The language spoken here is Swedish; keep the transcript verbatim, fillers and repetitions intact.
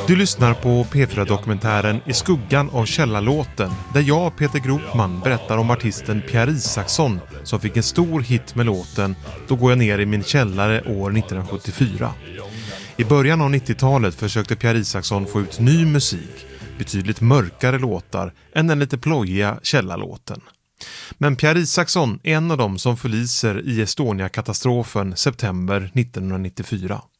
Du lyssnar på P fyra-dokumentären I skuggan av källarlåten, där jag, Peter Gropman, berättar om artisten Pierre Isaksson som fick en stor hit med låten Då går jag ner i min källare år nittonhundrasjuttiofyra. I början av nittiotalet försökte Pierre Isaksson få ut ny musik, betydligt mörkare låtar än den lite plojiga källarlåten. Men Pierre Isaksson är en av dem som förliser i Estonia-katastrofen september nittonhundranittiofyra.